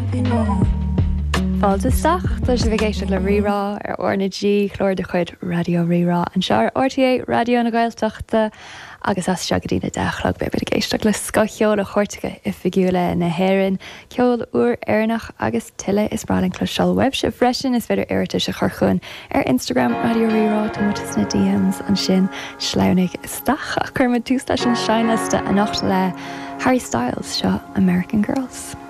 Fáilteach tá sé bhgéisteach le rirá ar ornadí chlór de chuid radio rirá an seir RTA radio na Gaeltachta agus as se go dtína deachlag be bit géisteach le scocheol a chuirrtaige i figiúla na hhéann ceol uair airnach agus tuile is braling clo seol web se freisin is beidir airta se churchún ar Instagram radio rirá tá mutas na DMs an sin sleannig isteach a chumid tústa sin seinasta a nacht le Harry Styles seo American Girls.